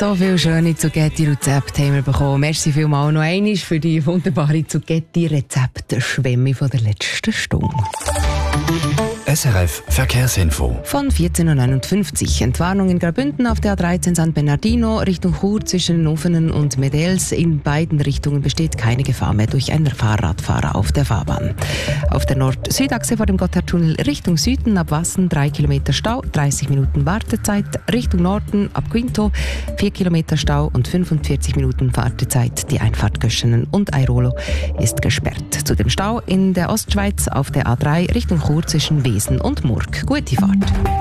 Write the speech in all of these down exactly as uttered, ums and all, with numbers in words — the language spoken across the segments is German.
So viele schöne Zucchetti-Rezepte haben wir bekommen. Merci vielmals noch einmal für die wunderbare Zucchetti-Rezepte-Schwemme von der letzten Stunde. S R F Verkehrsinfo. Von vierzehn Uhr neunundfünfzig. Entwarnung in Graubünden auf der A dreizehn San Bernardino Richtung Chur zwischen Nofenen und Medels. In beiden Richtungen besteht keine Gefahr mehr durch einen Fahrradfahrer auf der Fahrbahn. Auf der Nord-Süd-Achse vor dem Gotthardtunnel Richtung Süden ab Wassen drei Kilometer Stau, dreißig Minuten Wartezeit. Richtung Norden ab Quinto vier Kilometer Stau und fünfundvierzig Minuten Wartezeit. Die Einfahrt Göschenen und Airolo ist gesperrt. Zu dem Stau in der Ostschweiz auf der A drei Richtung Chur zwischen Wesen und Murg. Gute Fahrt.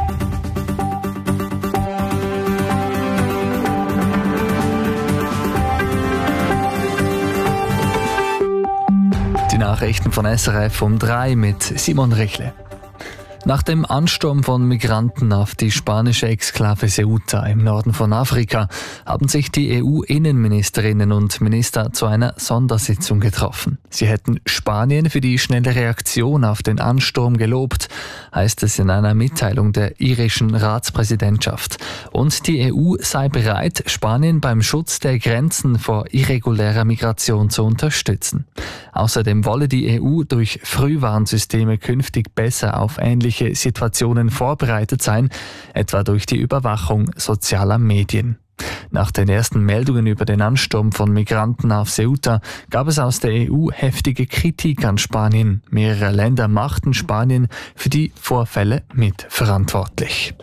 Die Nachrichten von S R F um drei mit Simon Rechle. Nach dem Ansturm von Migranten auf die spanische Exklave Ceuta im Norden von Afrika haben sich die E U-Innenministerinnen und Minister zu einer Sondersitzung getroffen. Sie hätten Spanien für die schnelle Reaktion auf den Ansturm gelobt, heißt es in einer Mitteilung der irischen Ratspräsidentschaft. Und die E U sei bereit, Spanien beim Schutz der Grenzen vor irregulärer Migration zu unterstützen. Außerdem wolle die E U durch Frühwarnsysteme künftig besser auf ähnliche Situationen vorbereitet sein, etwa durch die Überwachung sozialer Medien. Nach den ersten Meldungen über den Ansturm von Migranten auf Ceuta gab es aus der E U heftige Kritik an Spanien. Mehrere Länder machten Spanien für die Vorfälle mitverantwortlich.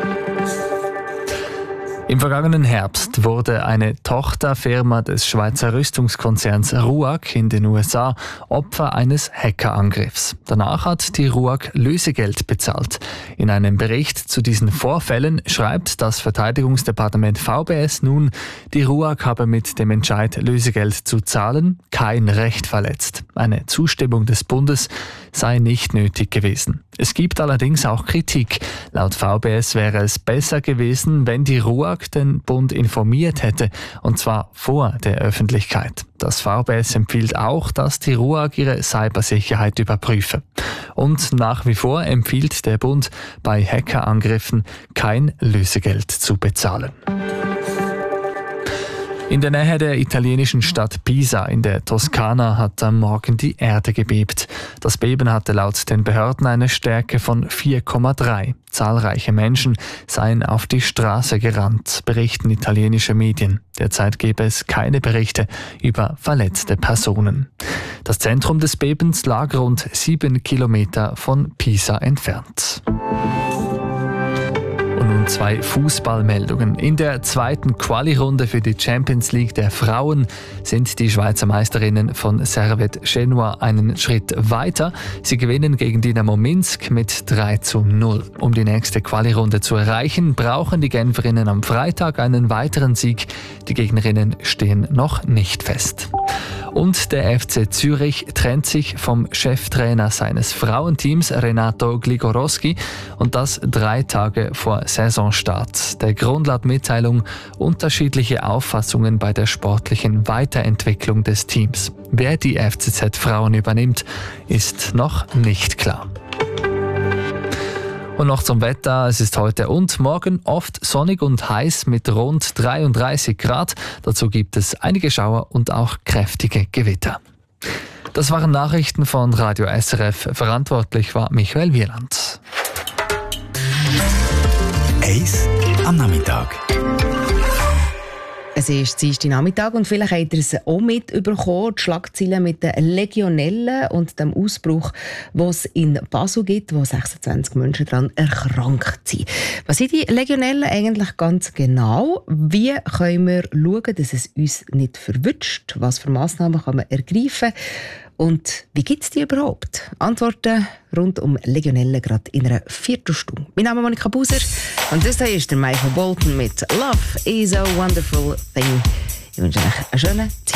Im vergangenen Herbst wurde eine Tochterfirma des Schweizer Rüstungskonzerns RUAG in den U S A Opfer eines Hackerangriffs. Danach hat die RUAG Lösegeld bezahlt. In einem Bericht zu diesen Vorfällen schreibt das Verteidigungsdepartement V B S nun, die RUAG habe mit dem Entscheid, Lösegeld zu zahlen, kein Recht verletzt. Eine Zustimmung des Bundes sei nicht nötig gewesen. Es gibt allerdings auch Kritik. Laut V B S wäre es besser gewesen, wenn die RUAG den Bund informiert hätte, und zwar vor der Öffentlichkeit. Das V B S empfiehlt auch, dass die RUAG ihre Cybersicherheit überprüfe. Und nach wie vor empfiehlt der Bund, bei Hackerangriffen kein Lösegeld zu bezahlen. In der Nähe der italienischen Stadt Pisa in der Toskana hat am Morgen die Erde gebebt. Das Beben hatte laut den Behörden eine Stärke von vier Komma drei. Zahlreiche Menschen seien auf die Straße gerannt, berichten italienische Medien. Derzeit gebe es keine Berichte über verletzte Personen. Das Zentrum des Bebens lag rund sieben Kilometer von Pisa entfernt. Und nun zwei Fußballmeldungen. In der zweiten Quali-Runde für die Champions League der Frauen sind die Schweizer Meisterinnen von Servette Genua einen Schritt weiter. Sie gewinnen gegen Dynamo Minsk mit drei zu null. Um die nächste Quali-Runde zu erreichen, brauchen die Genferinnen am Freitag einen weiteren Sieg. Die Gegnerinnen stehen noch nicht fest. Und der F C Zürich trennt sich vom Cheftrainer seines Frauenteams, Renato Gligorowski, und das drei Tage vor Saisonstart. Der Grund laut Mitteilung: unterschiedliche Auffassungen bei der sportlichen Weiterentwicklung des Teams. Wer die F C Z-Frauen übernimmt, ist noch nicht klar. Und noch zum Wetter. Es ist heute und morgen oft sonnig und heiß mit rund dreiunddreißig Grad. Dazu gibt es einige Schauer und auch kräftige Gewitter. Das waren Nachrichten von Radio S R F. Verantwortlich war Michael Wieland. Eis am Nachmittag. Es ist Dienstag Nachmittag und vielleicht habt ihr es auch mitbekommen, die Schlagzeilen mit den Legionellen und dem Ausbruch, den es in Basel gibt, wo sechsundzwanzig Menschen daran erkrankt sind. Was sind die Legionellen eigentlich ganz genau? Wie können wir schauen, dass es uns nicht verwünscht? Was für Massnahmen kann man ergreifen? Und wie gibt es die überhaupt? Antworten rund um Legionellen gerade in einer Viertelstunde. Mein Name ist Monika Buser und das hier ist der Michael Bolton mit «Love is a Wonderful Thing». Ich wünsche euch einen schönen Zeit.